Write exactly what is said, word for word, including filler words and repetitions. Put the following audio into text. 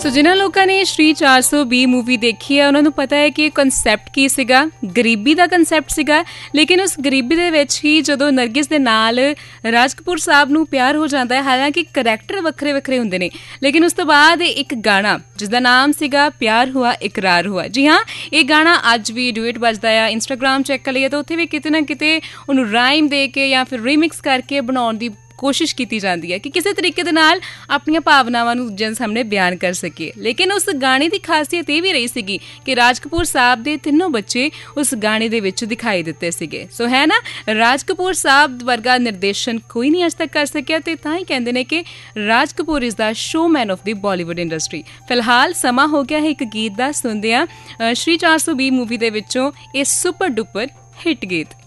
ਸੋ ਜਿਨ੍ਹਾਂ ਲੋਕਾਂ ਨੇ ਸ਼੍ਰੀ ਚਾਰ ਸੌ ਵੀਹ ਮੂਵੀ ਦੇਖੀ ਹੈ ਉਹਨਾਂ ਨੂੰ ਪਤਾ ਹੈ ਕਿ ਕਨਸੈਪਟ ਕੀ ਸੀਗਾ। ਗਰੀਬੀ ਦਾ ਕਨਸੈਪਟ ਸੀਗਾ, ਲੇਕਿਨ ਉਸ ਗਰੀਬੀ ਦੇ ਵਿੱਚ ਹੀ ਜਦੋਂ ਨਰਗਿਸ ਦੇ ਨਾਲ ਰਾਜ ਕਪੂਰ ਸਾਹਿਬ ਨੂੰ ਪਿਆਰ ਹੋ ਜਾਂਦਾ ਹੈ, ਹਾਲਾਂਕਿ ਕਰੈਕਟਰ ਵੱਖਰੇ ਵੱਖਰੇ ਹੁੰਦੇ ਨੇ, ਲੇਕਿਨ ਉਸ ਤੋਂ ਬਾਅਦ ਇੱਕ ਗਾਣਾ ਜਿਸਦਾ ਨਾਮ ਸੀਗਾ ਪਿਆਰ ਹੁਆ ਇਕਰਾਰ ਹੁਆ। ਜੀ ਹਾਂ, ਇਹ ਗਾਣਾ ਅੱਜ ਵੀ ਡੁਏਟ ਵੱਜਦਾ ਆ। ਇੰਸਟਾਗ੍ਰਾਮ ਚੈੱਕ ਕਰ ਲਈਏ ਤਾਂ ਉੱਥੇ ਵੀ ਕਿਤੇ ਨਾ ਕਿਤੇ ਉਹਨੂੰ ਰਾਈਮ ਦੇ ਕੇ ਜਾਂ ਫਿਰ ਰੀਮਿਕਸ ਕਰਕੇ ਬਣਾਉਣ ਦੀ ਕੋਸ਼ਿਸ਼ ਕੀਤੀ ਜਾਂਦੀ ਹੈ ਕਿ ਕਿਸੇ ਤਰੀਕੇ ਦੇ ਨਾਲ ਆਪਣੀਆਂ ਭਾਵਨਾਵਾਂ ਨੂੰ ਦੂਜਿਆਂ ਸਾਹਮਣੇ ਬਿਆਨ ਕਰ ਸਕੀਏ। ਲੇਕਿਨ ਉਸ ਗਾਣੇ ਦੀ ਖਾਸੀਅਤ ਇਹ ਵੀ ਰਹੀ ਸੀਗੀ ਕਿ ਰਾਜ ਕਪੂਰ ਸਾਹਿਬ ਦੇ ਤਿੰਨੋਂ ਬੱਚੇ ਉਸ ਗਾਣੇ ਦੇ ਵਿੱਚ ਦਿਖਾਈ ਦਿੱਤੇ ਸੀਗੇ। ਸੋ ਹੈ ਨਾ, ਰਾਜ ਕਪੂਰ ਸਾਹਿਬ ਵਰਗਾ ਨਿਰਦੇਸ਼ਨ ਕੋਈ ਨਹੀਂ ਅੱਜ ਤੱਕ ਕਰ ਸਕਿਆ, ਤੇ ਤਾਂ ਹੀ ਕਹਿੰਦੇ ਨੇ ਕਿ Raj Kapoor is the ਸ਼ੋਮੈਨ of the Bollywood industry. ਫਿਲਹਾਲ ਸਮਾਂ ਹੋ ਗਿਆ ਹੈ ਇੱਕ ਗੀਤ ਦਾ, ਸੁਣਦੇ ਹਾਂ ਸ਼੍ਰੀ ਚਾਰ ਸੌ ਵੀਹ ਮੂਵੀ ਦੇ ਵਿੱਚੋਂ ਇਹ ਸੁਪਰ ਡੁਪਰ ਹਿੱਟ ਗੀਤ।